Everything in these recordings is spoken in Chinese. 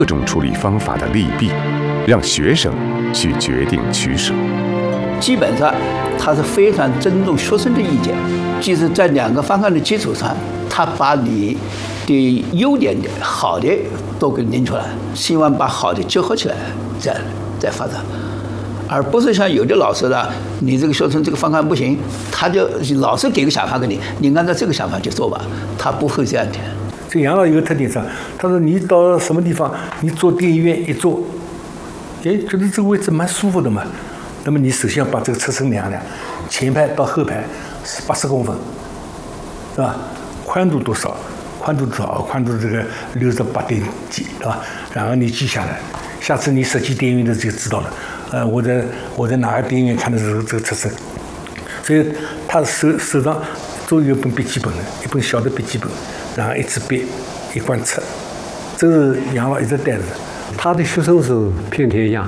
各种处理方法的利弊，让学生去决定取舍。 基本上，他是非常尊重学生的意见，就是在两个方案的基础上，他把你的优点的好的都给拎出来，希望把好的结合起来，再发展，而不是像有的老师呢，你这个学生这个方案不行，他就老师给个想法给你，你按照这个想法去做吧，他不会这样的。 这杨老有个特点是，他说你到什么地方，你坐电影院一坐，哎，觉得这个位置蛮舒服的嘛。那么你首先要把这个车身量量，前排到后排是80公分，是吧？宽度多少？宽度多少？宽度这个68点几，对吧？然后你记下来，下次你设计电影院的就知道了。我在哪个电影院看的时候这个车身，所以他手上都有一本笔记本的，一本小的笔记本，然后一支笔，一罐尺，这是杨老一直带着的。 他的学生是遍天下。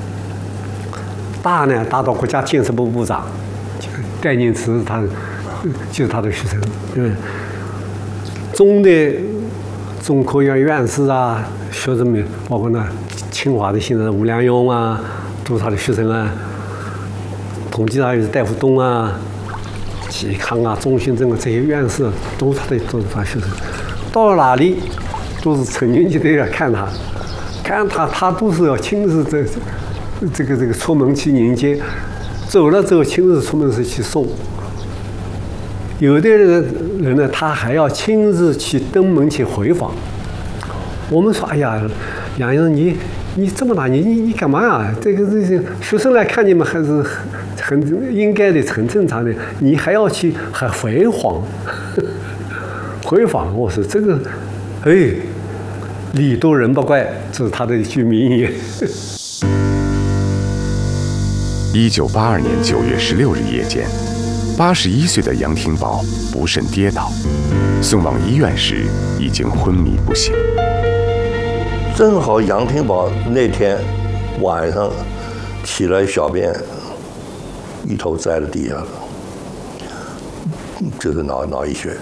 大呢，大到国家建设部部长，戴念慈就是他的学生，对。中的中科院院士啊，学生们，包括呢清华的现在吴良镛啊，都是他的学生啊。统计大学的戴福东啊、嵇康啊、钟训正啊这些院士都是他学生。到了哪里，都是成年级都要看他，他都是要亲自这个出门去迎接，走了之后亲自出门是去送。有的人呢，他还要亲自去登门去回访。我们说，哎呀，杨先生，你这么大，你干嘛呀？这些学生来看你们还是很应该的，很正常的。你还要去还回访，回访。我说这个，哎，礼多人不怪，这是他的一句名言。 1982年9月16日夜间，81岁的杨廷宝不慎跌倒，送往医院时已经昏迷不醒。 正好杨廷宝那天晚上起来小便，一头栽在地下了，就是脑溢血。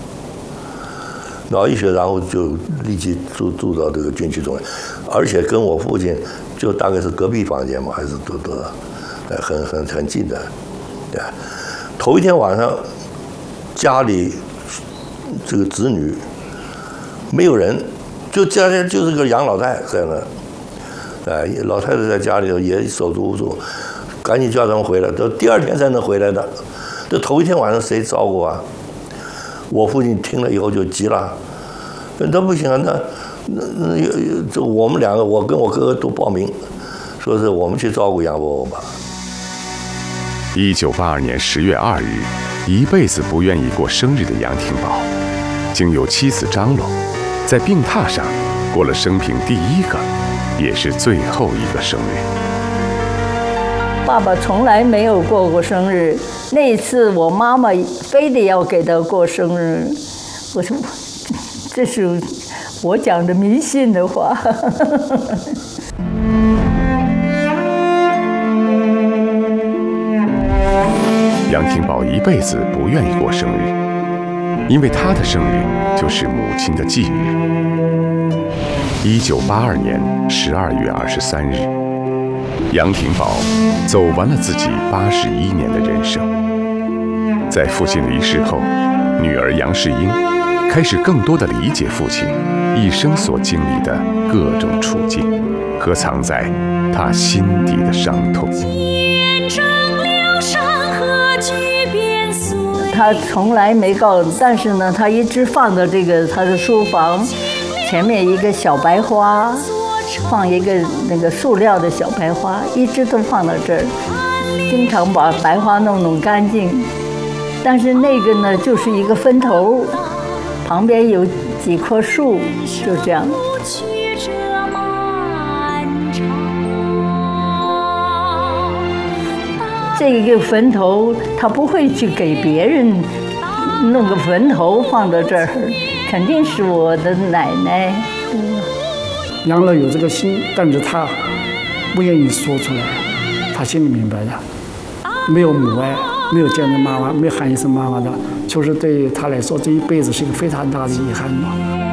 脑溢血，然后就立即住到这个军区中院，而且跟我父亲就大概是隔壁房间嘛，还是多很近的。对，头一天晚上家里这个子女没有人，就家里就是个杨老太在那，哎，老太太在家里头也手足无措，赶紧叫他们回来，都第二天才能回来的。这头一天晚上谁照顾啊？我父亲听了以后就急了，那不行啊，这我们两个，我跟我哥哥都报名，说是我们去照顾杨伯伯吧。 1982年10月2日，一辈子不愿意过生日的杨廷宝，经由妻子张罗，在病榻上过了生平第一个，也是最后一个生日。 爸爸从来没有过过生日，那一次我妈妈非得要给他过生日，我说这是我讲的迷信的话。 杨廷宝一辈子不愿意过生日，因为他的生日就是母亲的忌日。1982年12月23日，杨廷宝走完了自己81年的人生。在父亲离世后，女儿杨世英开始更多的理解父亲一生所经历的各种处境和藏在他心底的伤痛。 他从来没告诉，但是呢，他一直放在这个他的书房前面一个小白花，放一个那个塑料的小白花，一直都放到这儿，经常把白花弄干净。但是那个呢，就是一个分头，旁边有几棵树，就这样。这个坟头他不会去给别人弄个坟头放到这儿，肯定是我的奶奶。 杨老有这个心，但是他不愿意说出来，他心里明白的，没有母爱，没有见到妈妈，没喊一声妈妈的，就是对他来说这一辈子是一个非常大的遗憾嘛。